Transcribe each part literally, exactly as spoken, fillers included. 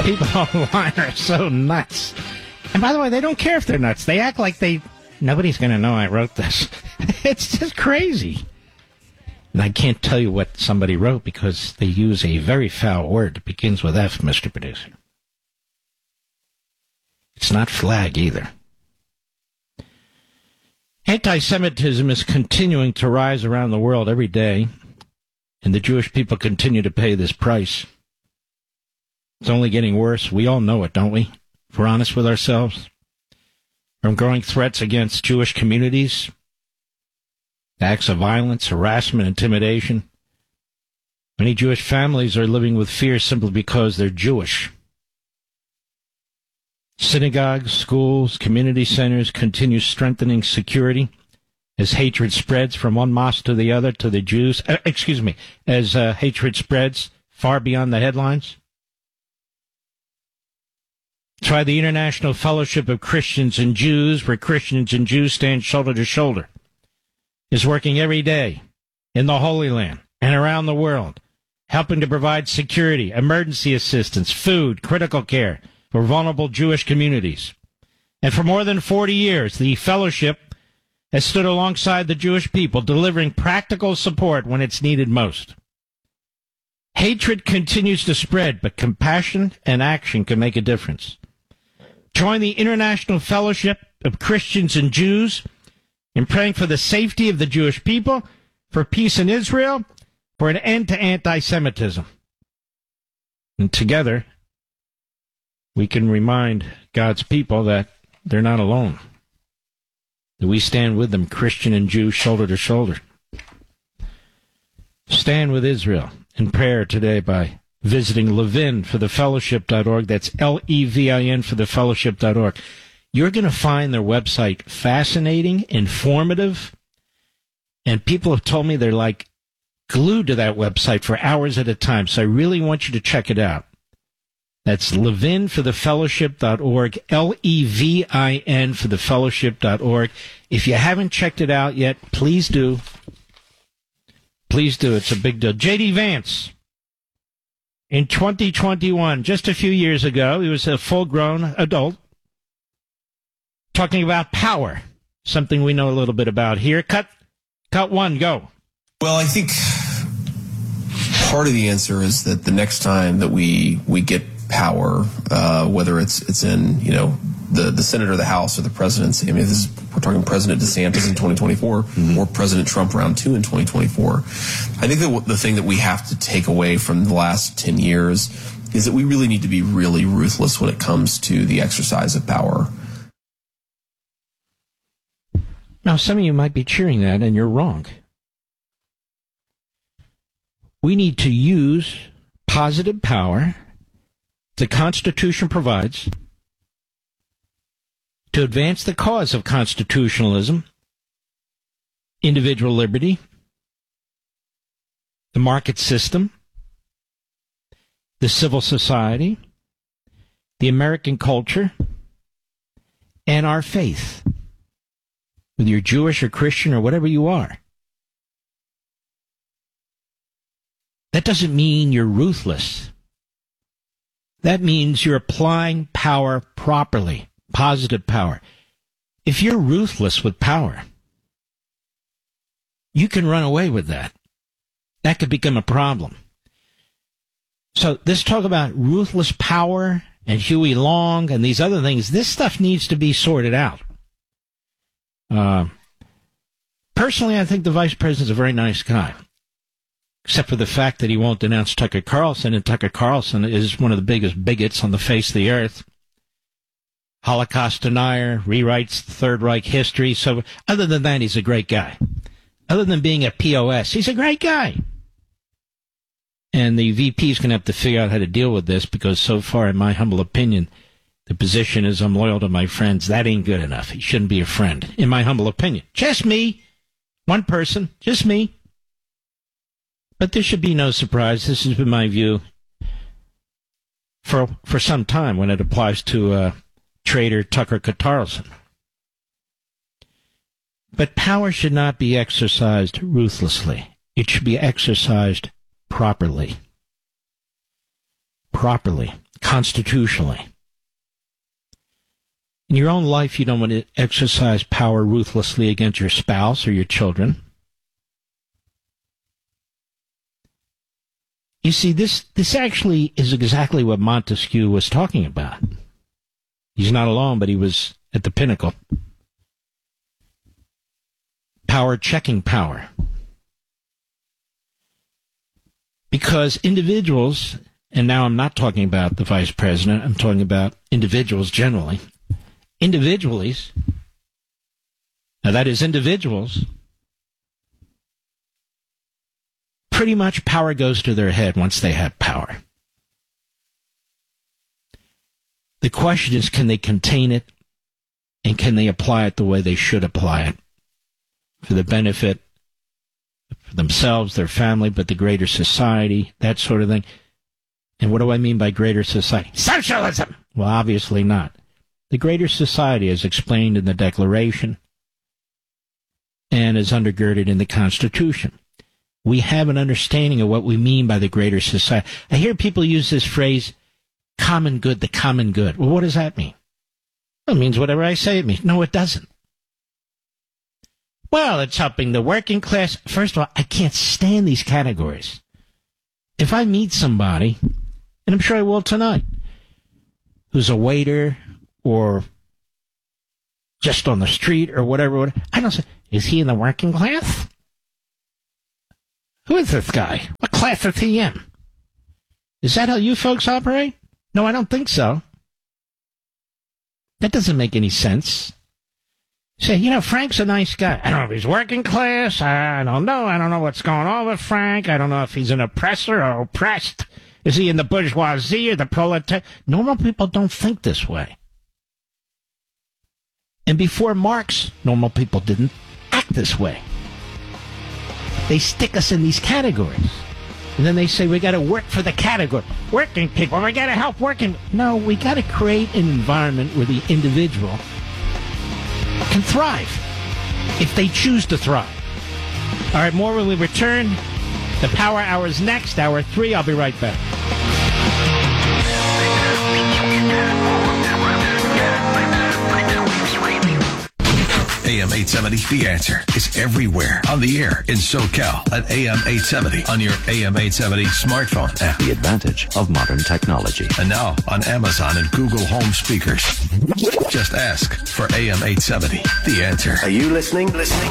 People online are so nuts. And by the way, they don't care if they're nuts. They act like they... Nobody's going to know I wrote this. It's just crazy. And I can't tell you what somebody wrote because they use a very foul word that begins with F, Mister Producer. It's not flag either. Anti-Semitism is continuing to rise around the world every day, and the Jewish people continue to pay this price. It's only getting worse. We all know it, don't we? If we're honest with ourselves. From growing threats against Jewish communities, acts of violence, harassment, intimidation. Many Jewish families are living with fear simply because they're Jewish. Synagogues, schools, community centers continue strengthening security as hatred spreads from one mosque to the other to the Jews. Uh, excuse me, as uh, hatred spreads far beyond the headlines. Try the International Fellowship of Christians and Jews, where Christians and Jews stand shoulder to shoulder, is working every day in the Holy Land and around the world, helping to provide security, emergency assistance, food, critical care for vulnerable Jewish communities. And for more than forty years, the fellowship has stood alongside the Jewish people, delivering practical support when it's needed most. Hatred continues to spread, but compassion and action can make a difference. Join the International Fellowship of Christians and Jews in praying for the safety of the Jewish people, for peace in Israel, for an end to anti-Semitism. And together, we can remind God's people that they're not alone, that we stand with them, Christian and Jew, shoulder to shoulder. Stand with Israel in prayer today by visiting Levin for the fellowship dot org. That's L E V I N for the fellowship dot org. You're going to find their website fascinating, informative, and people have told me they're like glued to that website for hours at a time, so I really want you to check it out. That's Levin for the fellowship dot org, L E V I N for the fellowship dot org. If you haven't checked it out yet, please do. Please do. It's a big deal. J D. Vance, in twenty twenty-one, just a few years ago, he was a full-grown adult, talking about power, something we know a little bit about here. Cut, cut one, go. Well, I think part of the answer is that the next time that we we get power, uh, whether it's it's in you know the the Senate or the House or the presidency. I mean, this is, we're talking President DeSantis in twenty twenty-four mm-hmm. or President Trump round two in twenty twenty-four. I think that the thing that we have to take away from the last ten years is that we really need to be really ruthless when it comes to the exercise of power. Now, some of you might be cheering that, and you're wrong. We need to use positive power the Constitution provides to advance the cause of constitutionalism, individual liberty, the market system, the civil society, the American culture, and our faith, whether you're Jewish or Christian or whatever you are. That doesn't mean you're ruthless. That means you're applying power properly, positive power. If you're ruthless with power, you can run away with that. That could become a problem. So this talk about ruthless power and Huey Long and these other things, this stuff needs to be sorted out. Uh, personally, I think the vice president's a very nice guy, except for the fact that he won't denounce Tucker Carlson, and Tucker Carlson is one of the biggest bigots on the face of the earth. Holocaust denier, rewrites the Third Reich history. So other than that, he's a great guy. Other than being a P O S, he's a great guy. And the V P is going to have to figure out how to deal with this, because so far, in my humble opinion, the position is I'm loyal to my friends. That ain't good enough. He shouldn't be a friend, in my humble opinion. Just me. One person. Just me. But there should be no surprise. This has been my view for for some time when it applies to uh, traitor Tucker Carlson. But power should not be exercised ruthlessly. It should be exercised properly. Properly. constitutionally. In your own life, you don't want to exercise power ruthlessly against your spouse or your children. You see, this, this actually is exactly what Montesquieu was talking about. He's not alone, but he was at the pinnacle. Power checking power. Because individuals, and now I'm not talking about the vice president, I'm talking about individuals generally. Individuals, now that is individuals, pretty much power goes to their head once they have power. The question is, can they contain it, and can they apply it the way they should apply it for the benefit for themselves, their family, but the greater society, that sort of thing. And what do I mean by greater society? Socialism! Well, obviously not. The greater society is explained in the Declaration and is undergirded in the Constitution. We have an understanding of what we mean by the greater society. I hear people use this phrase, common good, the common good. Well, what does that mean? Well, it means whatever I say it means. No, it doesn't. Well, it's helping the working class. First of all, I can't stand these categories. If I meet somebody, and I'm sure I will tonight, who's a waiter or just on the street or whatever, I don't say, is he in the working class? Who is this guy? What class is he in? Is that how you folks operate? No, I don't think so. That doesn't make any sense. Say, you know, Frank's a nice guy. I don't know if he's working class. I don't know. I don't know what's going on with Frank. I don't know if he's an oppressor or oppressed. Is he in the bourgeoisie or the proletariat? Normal people don't think this way. And before Marx, normal people didn't act this way. They stick us in these categories. And then they say, we got to work for the category. Working people, we got to help working. No, we got to create an environment where the individual can thrive if they choose to thrive. All right, more when we return. The Power Hour is next, hour three. I'll be right back. A M eight seventy, The Answer is everywhere on the air in SoCal at A M eight seventy on your A M eight seventy smartphone app. The advantage of modern technology. And now on Amazon and Google Home speakers. Just ask for A M eight seventy, The Answer. Are you listening? Listening?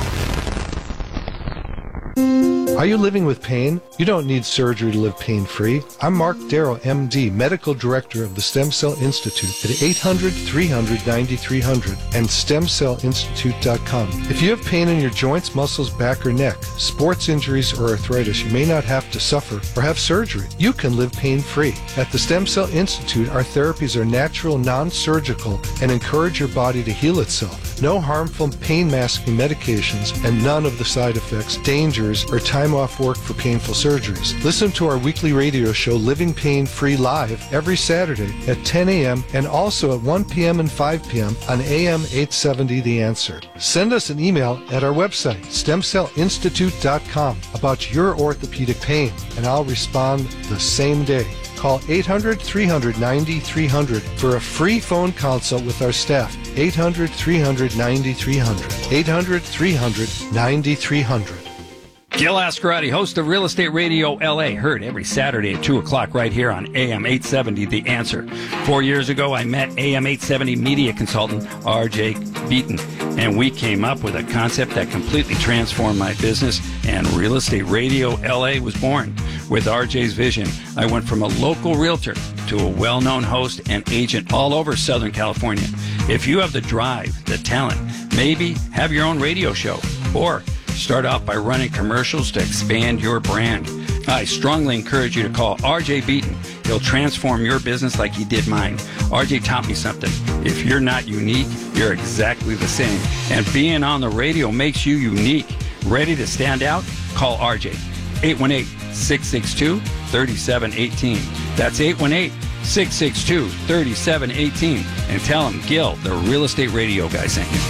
Are you living with pain? You don't need surgery to live pain-free. I'm Mark Darrow, M D, Medical Director of the Stem Cell Institute at eight hundred, three hundred, ninety-three hundred and stem cell institute dot com. If you have pain in your joints, muscles, back, or neck, sports injuries, or arthritis, you may not have to suffer or have surgery. You can live pain-free. At the Stem Cell Institute, our therapies are natural, non-surgical, and encourage your body to heal itself. No harmful pain-masking medications and none of the side effects, dangers, or time off work for painful surgeries. Listen to our weekly radio show, Living Pain Free Live, every Saturday at ten a.m. and also at one p.m. and five p.m. on A M eight seventy The Answer. Send us an email at our website, stem cell institute dot com, about your orthopedic pain, and I'll respond the same day. Call eight hundred, three hundred, ninety-three hundred for a free phone consult with our staff. eight hundred, three hundred, ninety-three hundred. eight hundred, three hundred, ninety-three hundred. Gil Ascarati, host of Real Estate Radio L A, heard every Saturday at two o'clock right here on A M eight seventy, The Answer. Four years ago, I met A M eight seventy media consultant R J Beaton, and we came up with a concept that completely transformed my business, and Real Estate Radio L A was born. With R J's vision, I went from a local realtor to a well-known host and agent all over Southern California. If you have the drive, the talent, maybe have your own radio show, or start off by running commercials to expand your brand, I strongly encourage you to call R J Beaton. He'll transform your business like he did mine. R J taught me something. If you're not unique, you're exactly the same. And being on the radio makes you unique. Ready to stand out? Call R J. eight one eight, six six two, three seven one eight. That's eight one eight, six six two, three seven one eight. And tell him Gil, the Real Estate Radio guy, sent you.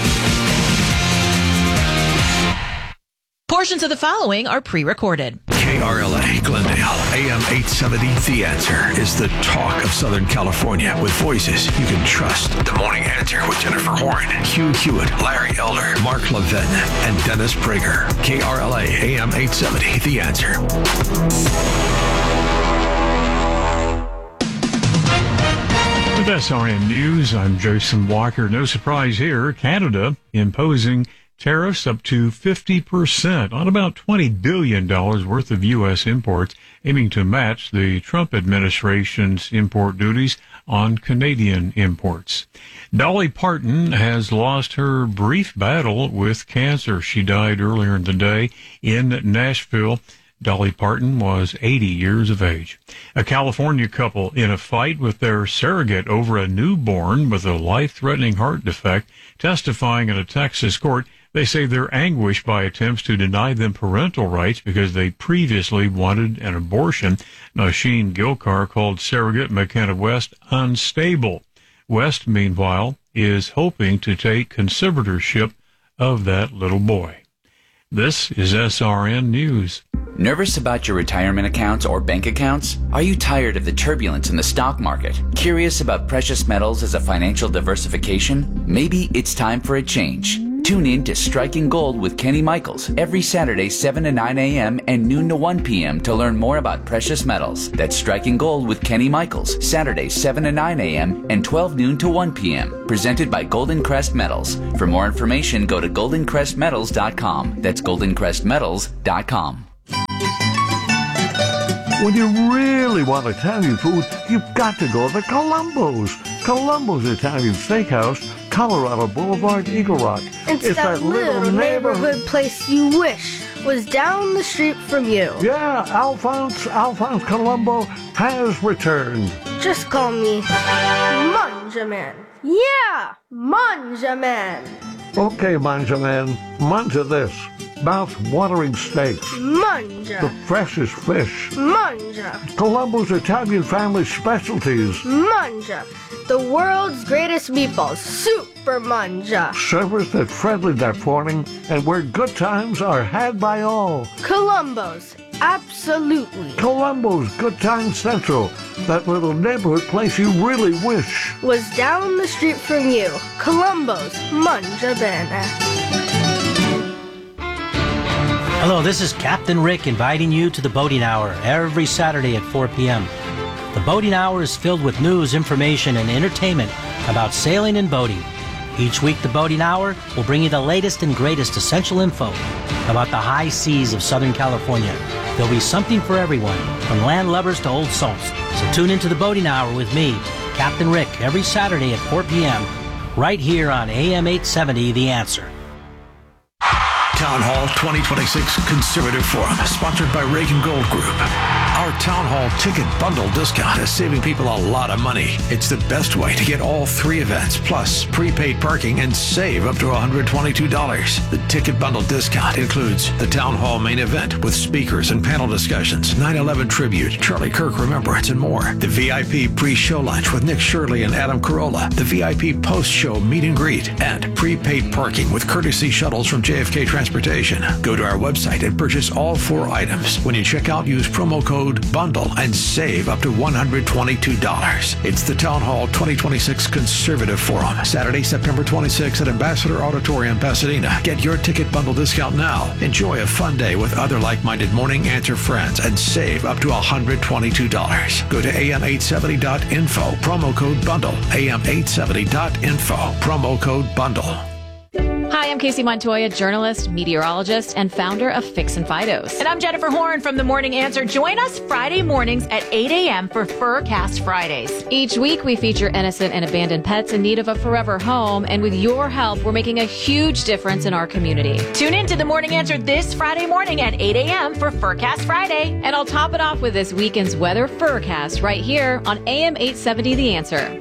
Portions of the following are pre-recorded. K K R L A, Glendale, A M eight seventy, The Answer is the talk of Southern California with voices you can trust. The Morning Answer with Jennifer Horn, Hugh Hewitt, Larry Elder, Mark Levin, and Dennis Prager. K R L A, A M eight seventy, The Answer. With S R N News, I'm Jason Walker. No surprise here, Canada imposing tariffs up to fifty percent on about twenty billion dollars worth of U S imports, aiming to match the Trump administration's import duties on Canadian imports. Dolly Parton has lost her brief battle with cancer. She died earlier in the day in Nashville. Dolly Parton was eighty years of age. A California couple in a fight with their surrogate over a newborn with a life-threatening heart defect, testifying in a Texas court. They say their anguish by attempts to deny them parental rights because they previously wanted an abortion. Nasheen Gilcar called surrogate McKenna West unstable. West, meanwhile, is hoping to take conservatorship of that little boy. This is S R N News. Nervous about your retirement accounts or bank accounts? Are you tired of the turbulence in the stock market? Curious about precious metals as a financial diversification? Maybe it's time for a change. Tune in to Striking Gold with Kenny Michaels every Saturday, seven to nine a.m. and noon to one p.m. to learn more about precious metals. That's Striking Gold with Kenny Michaels, Saturdays, seven to nine a.m. and twelve noon to one p.m. Presented by Golden Crest Metals. For more information, go to golden crest metals dot com. That's golden crest metals dot com. When you really want Italian food, you've got to go to Columbo's. Columbo's Italian Steakhouse, Colorado Boulevard, Eagle Rock. It's, it's that, that little neighborhood, neighborhood place you wish was down the street from you. Yeah, Alphonse, Alphonse Columbo has returned. Just call me Manja Man. Yeah, Manja Man. Okay, Manja Man, manja this. Mouth-watering steaks. Manja. The freshest fish. Manja. Columbo's Italian family specialties. Manja. The world's greatest meatballs. Super Manja. Service that's friendly that morning and where good times are had by all. Columbo's. Absolutely. Columbo's Good Time Central. That little neighborhood place you really wish was down the street from you. Columbo's Manja Bene. Hello, this is Captain Rick inviting you to the Boating Hour every Saturday at four p.m. The Boating Hour is filled with news, information, and entertainment about sailing and boating. Each week, the Boating Hour will bring you the latest and greatest essential info about the high seas of Southern California. There'll be something for everyone, from landlubbers to old salts. So tune into the Boating Hour with me, Captain Rick, every Saturday at four p.m. right here on A M eight seventy, The Answer. Town Hall twenty twenty-six Conservative Forum, sponsored by Reagan Gold Group. Our Town Hall ticket bundle discount is saving people a lot of money. It's the best way to get all three events, plus prepaid parking, and save up to one hundred twenty-two dollars. The ticket bundle discount includes the Town Hall main event with speakers and panel discussions, nine eleven tribute, Charlie Kirk Remembrance, and more. The V I P pre-show lunch with Nick Shirley and Adam Carolla. The V I P post-show meet and greet. And prepaid parking with courtesy shuttles from J F K Transportation. Go to our website and purchase all four items. When you check out, use promo code BUNDLE and save up to one hundred twenty-two dollars. It's the Town Hall twenty twenty-six Conservative Forum, Saturday, September twenty-sixth at Ambassador Auditorium, Pasadena. Get your ticket bundle discount now. Enjoy a fun day with other like-minded Morning Answer friends and save up to one hundred twenty-two dollars. Go to A M eight seventy dot info, promo code BUNDLE. A M eight seventy dot info, promo code BUNDLE. Hi, I'm Casey Montoya, journalist, meteorologist, and founder of Fix and Fidos. And I'm Jennifer Horn from The Morning Answer. Join us Friday mornings at eight a.m. for Furcast Fridays. Each week, we feature innocent and abandoned pets in need of a forever home. And with your help, we're making a huge difference in our community. Tune in to The Morning Answer this Friday morning at eight a.m. for Furcast Friday. And I'll top it off with this weekend's weather Furcast right here on A M eight seventy The Answer.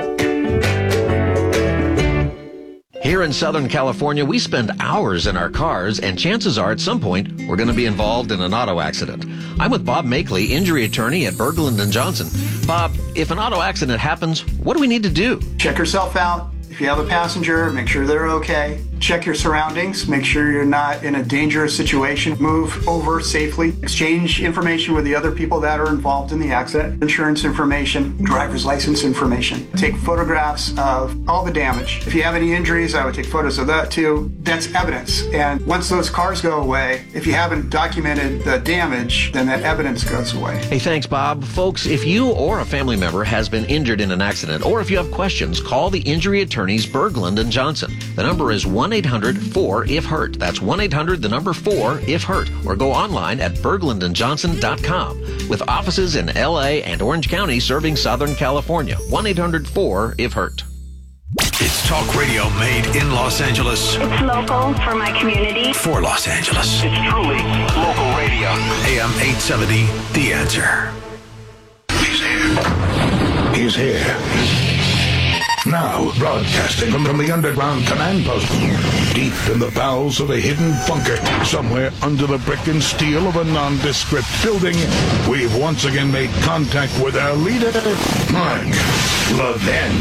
Here in Southern California, we spend hours in our cars, and chances are at some point we're going to be involved in an auto accident. I'm with Bob Makeley, injury attorney at Berglund and Johnson. Bob, if an auto accident happens, what do we need to do? Check yourself out. If you have a passenger, make sure they're okay. check your surroundings, make sure you're not in a dangerous situation, move over safely, exchange information with the other people that are involved in the accident, insurance information, driver's license information. Take photographs of all the damage. If you have any injuries, I would take photos of that too. That's evidence. And once those cars go away, if you haven't documented the damage, then that evidence goes away. Hey, thanks, Bob. Folks, if you or a family member has been injured in an accident, or if you have questions, call the injury attorneys Berglund and Johnson. The number is one eight hundred four if hurt. That's one eight hundred, the number four, if hurt. Or go online at berglund and johnson dot com. With offices in L A and Orange County serving Southern California. one eight hundred four if hurt. It's talk radio made in Los Angeles. It's local for my community. For Los Angeles. It's truly local radio. A M eight seventy, The Answer. He's here. He's here. Now, broadcasting from the underground command post, deep in the bowels of a hidden bunker, somewhere under the brick and steel of a nondescript building, we've once again made contact with our leader, Mark Levin.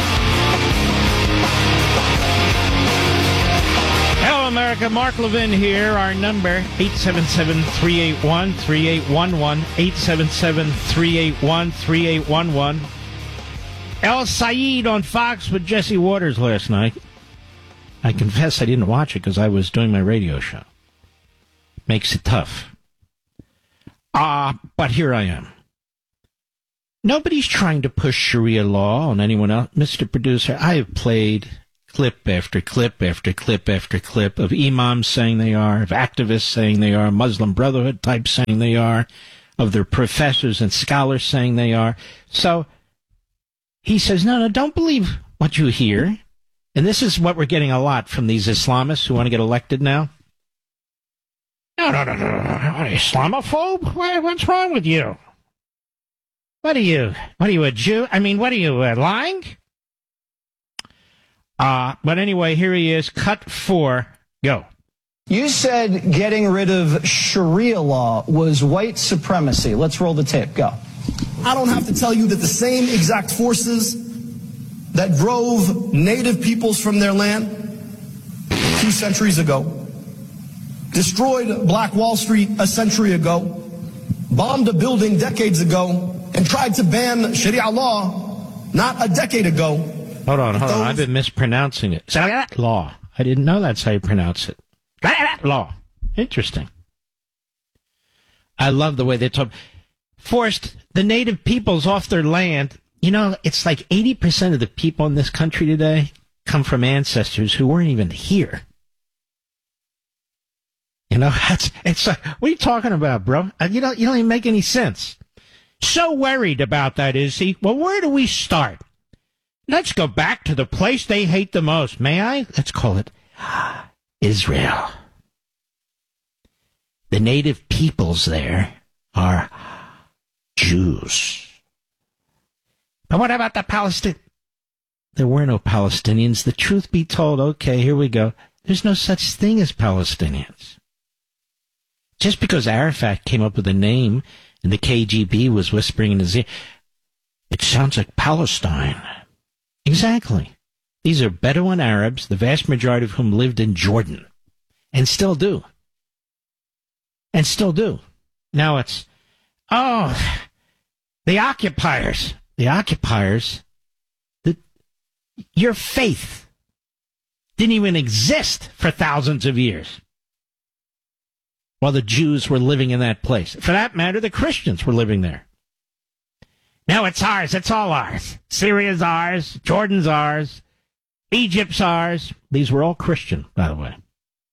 Hello, America. Mark Levin here. Our number, eight seven seven, three eight one, three eight one one, eight seven seven, three eight one, three eight one one. El Sayed on Fox with Jesse Waters last night. I confess I didn't watch it because I was doing my radio show. Makes it tough. Ah, uh, but here I am. Nobody's trying to push Sharia law on anyone else. Mister Producer, I have played clip after clip after clip after clip of imams saying they are, of activists saying they are, Muslim Brotherhood types saying they are, of their professors and scholars saying they are. So he says, no, no, don't believe what you hear. And this is what we're getting a lot from these Islamists who want to get elected now. No, no, no, no, no, no. Islamophobe? What, what's wrong with you? What are you? What are you, a Jew? I mean, what are you, uh, lying? Uh, but anyway, here he is. Cut four. Go. You said getting rid of Sharia law was white supremacy. Let's roll the tape. Go. I don't have to tell you that the same exact forces that drove native peoples from their land two centuries ago, destroyed Black Wall Street a century ago, bombed a building decades ago, and tried to ban Sharia law not a decade ago. Hold on, hold Those... on. I've been mispronouncing it. Sharia law. I didn't know that's how you pronounce it. Law. Interesting. I love the way they talk. Forced the native peoples off their land. You know, it's like eighty percent of the people in this country today come from ancestors who weren't even here. You know, that's, it's like, what are you talking about, bro? You don't, you don't even make any sense. So worried about that, is he? Well, where do we start? Let's go back to the place they hate the most. May I? Let's call it Israel. The native peoples there are Jews. But what about the Palestinians? There were no Palestinians. The truth be told, okay, here we go. There's no such thing as Palestinians. Just because Arafat came up with a name and the K G B was whispering in his ear, it sounds like Palestine. Exactly. These are Bedouin Arabs, the vast majority of whom lived in Jordan, and still do. And still do. Now it's, oh, the occupiers. The occupiers, the, your faith didn't even exist for thousands of years while the Jews were living in that place. For that matter, the Christians were living there. Now it's ours. It's all ours. Syria's ours. Jordan's ours. Egypt's ours. These were all Christian, by the way.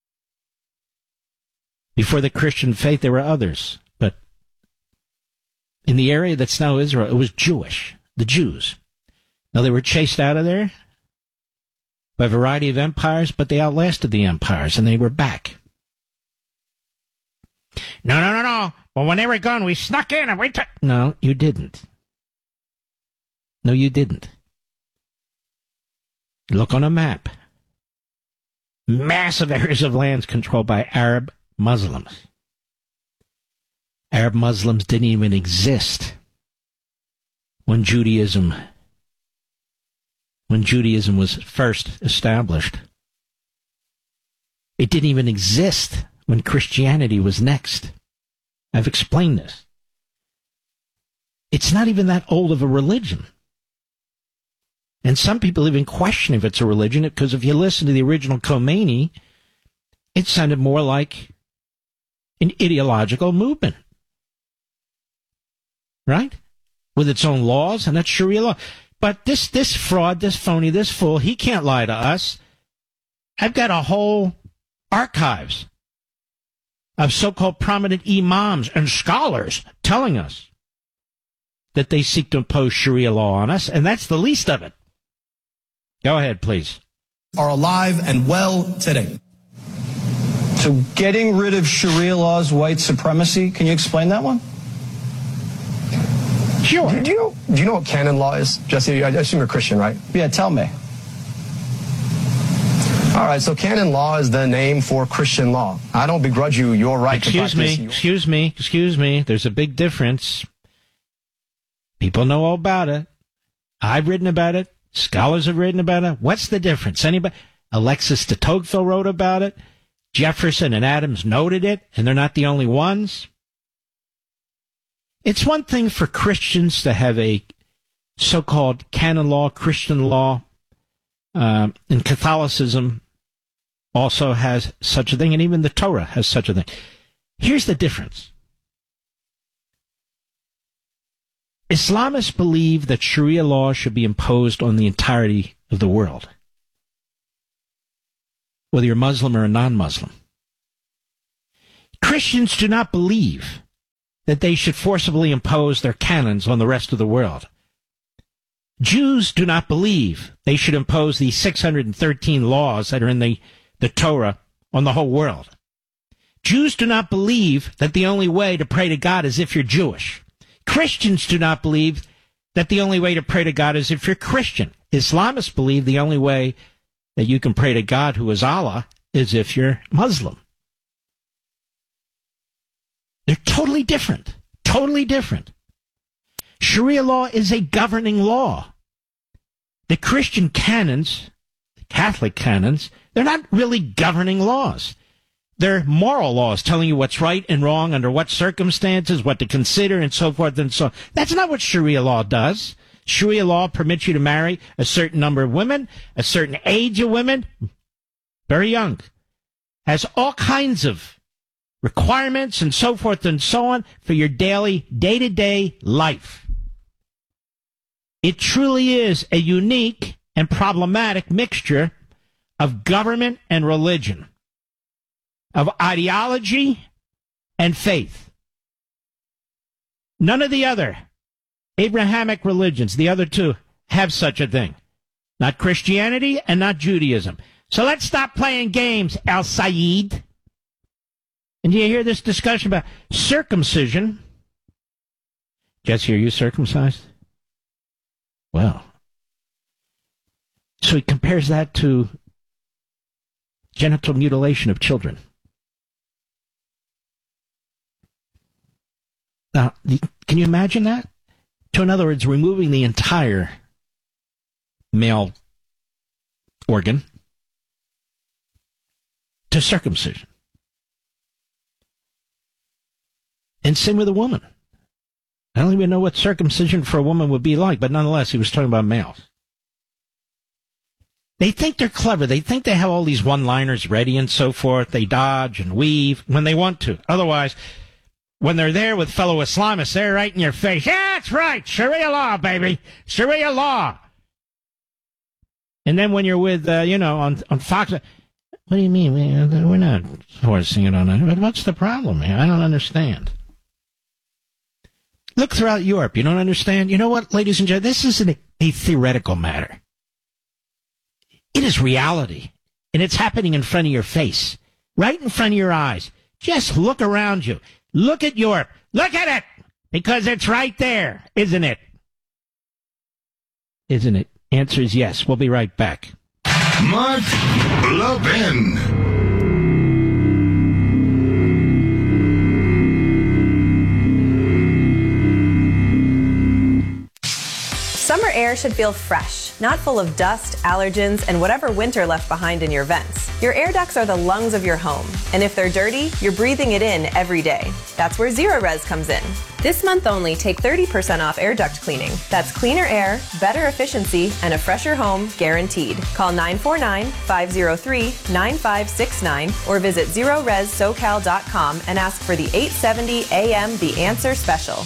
Before the Christian faith, there were others. But in the area that's now Israel, it was Jewish. The Jews. Now, they were chased out of there by a variety of empires, but they outlasted the empires, and they were back. No, no, no, no. Well, when they were gone, we snuck in and we took... No, you didn't. No, you didn't. Look on a map. Massive areas of lands controlled by Arab Muslims. Arab Muslims didn't even exist when Judaism, when Judaism was first established. It didn't even exist when Christianity was next. I've explained this. It's not even that old of a religion. And some people even question if it's a religion, because if you listen to the original Khomeini, it sounded more like an ideological movement. Right? With its own laws, and that's Sharia law. But this, this fraud, this phony, this fool, he can't lie to us. I've got a whole archives of so-called prominent imams and scholars telling us that they seek to impose Sharia law on us, and that's the least of it. Go ahead, please. Are alive and well today. So getting rid of Sharia laws, white supremacy, can you explain that one? Sure. Do, do, you know, do you know what canon law is? Jesse, I assume you're Christian, right? Yeah, tell me. All right, so canon law is the name for Christian law. I don't begrudge you your right excuse to practice. Me, excuse me, excuse me. There's a big difference. People know all about it. I've written about it. Scholars have written about it. What's the difference? Anybody? Alexis de Tocqueville wrote about it. Jefferson and Adams noted it, and they're not the only ones. It's one thing for Christians to have a so-called canon law, Christian law, uh, and Catholicism also has such a thing, and even the Torah has such a thing. Here's the difference. Islamists believe that Sharia law should be imposed on the entirety of the world, whether you're Muslim or a non-Muslim. Christians do not believe that they should forcibly impose their canons on the rest of the world. Jews do not believe they should impose the six hundred thirteen laws that are in the, the Torah on the whole world. Jews do not believe that the only way to pray to God is if you're Jewish. Christians do not believe that the only way to pray to God is if you're Christian. Islamists believe the only way that you can pray to God, who is Allah, is if you're Muslim. They're totally different. Totally different. Sharia law is a governing law. The Christian canons, the Catholic canons, they're not really governing laws. They're moral laws telling you what's right and wrong, under what circumstances, what to consider, and so forth and so on. That's not what Sharia law does. Sharia law permits you to marry a certain number of women, a certain age of women, very young, has all kinds of requirements and so forth and so on for your daily, day-to-day life. It truly is a unique and problematic mixture of government and religion, of ideology and faith. None of the other Abrahamic religions, the other two, have such a thing. Not Christianity and not Judaism. So let's stop playing games, Al Sayyid. And do you hear this discussion about circumcision? Jesse, are you circumcised? Well, so he compares that to genital mutilation of children. Now, can you imagine that? So in other words, removing the entire male organ to circumcision. And same with a woman. I don't even know what circumcision for a woman would be like, but nonetheless, he was talking about males. They think they're clever. They think they have all these one-liners ready and so forth. They dodge and weave when they want to. Otherwise, when they're there with fellow Islamists, they're right in your face. Yeah, that's right. Sharia law, baby. Sharia law. And then when you're with, uh, you know, on, on Fox, what do you mean? We're not forcing it on it. What's the problem here? I don't understand. Look throughout Europe. You don't understand? You know what, ladies and gentlemen? This isn't a, a theoretical matter. It is reality. And it's happening in front of your face. Right in front of your eyes. Just look around you. Look at Europe. Look at it! Because it's right there, isn't it? Isn't it? Answer is yes. We'll be right back. Mark Levin. Summer air should feel fresh, not full of dust, allergens, and whatever winter left behind in your vents. Your air ducts are the lungs of your home, and if they're dirty, you're breathing it in every day. That's where Zerorez comes in. This month only, take thirty percent off air duct cleaning. That's cleaner air, better efficiency, and a fresher home guaranteed. Call nine four nine, five oh three, nine five six nine or visit zerorez socal dot com and ask for the eight seventy A M The Answer Special.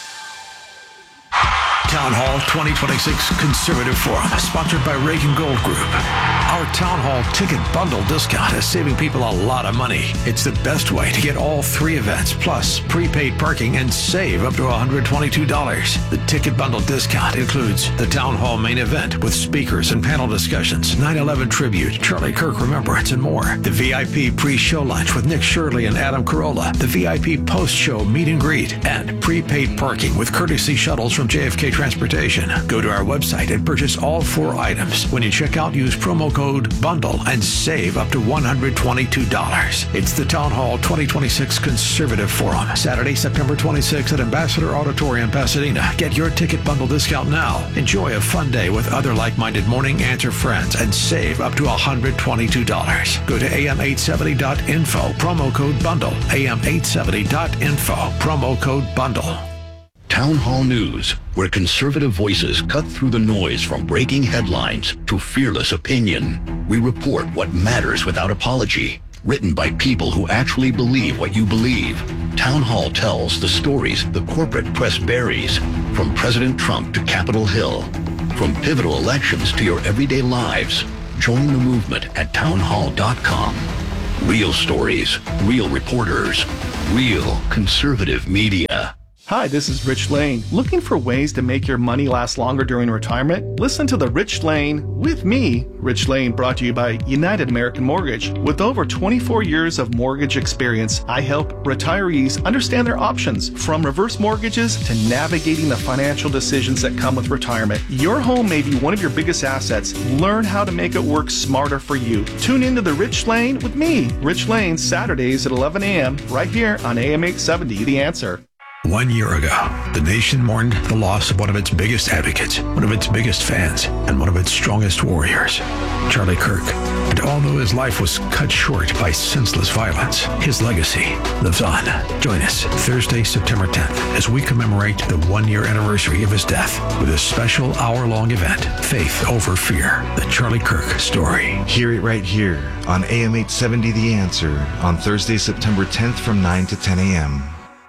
Town Hall twenty twenty-six Conservative Forum, sponsored by Reagan Gold Group. Our Town Hall ticket bundle discount is saving people a lot of money. It's the best way to get all three events, plus prepaid parking, and save up to one hundred twenty-two dollars. The ticket bundle discount includes the Town Hall main event with speakers and panel discussions, nine eleven tribute, Charlie Kirk Remembrance, and more. The V I P pre-show lunch with Nick Shirley and Adam Carolla, the V I P post-show meet and greet, and prepaid parking with courtesy shuttles from J F K Transportation. Go to our website and purchase all four items. When you check out, use promo code BUNDLE and save up to one hundred twenty-two dollars. It's the Town Hall twenty twenty-six Conservative Forum, Saturday, September twenty-sixth at Ambassador Auditorium, Pasadena. Get your ticket bundle discount now. Enjoy a fun day with other like-minded Morning Answer friends and save up to one hundred twenty-two dollars. Go to A M eight seventy dot info, promo code BUNDLE. A M eight seventy dot info, promo code BUNDLE. Town Hall News, where conservative voices cut through the noise from breaking headlines to fearless opinion. We report what matters without apology, written by people who actually believe what you believe. Town Hall tells the stories the corporate press buries, from President Trump to Capitol Hill, from pivotal elections to your everyday lives. Join the movement at town hall dot com. Real stories, real reporters, real conservative media. Hi, this is Rich Lane. Looking for ways to make your money last longer during retirement? Listen to The Rich Lane with me, Rich Lane, brought to you by United American Mortgage. With over twenty-four years of mortgage experience, I help retirees understand their options, from reverse mortgages to navigating the financial decisions that come with retirement. Your home may be one of your biggest assets. Learn how to make it work smarter for you. Tune into The Rich Lane with me, Rich Lane, Saturdays at eleven a.m. right here on A M eight seventy, The Answer. One year ago, the nation mourned the loss of one of its biggest advocates, one of its biggest fans, and one of its strongest warriors, Charlie Kirk. And although his life was cut short by senseless violence, his legacy lives on. Join us Thursday, September tenth, as we commemorate the one-year anniversary of his death with a special hour-long event, Faith Over Fear, the Charlie Kirk story. Hear it right here on A M eight seventy The Answer on Thursday, September tenth from nine to ten a.m.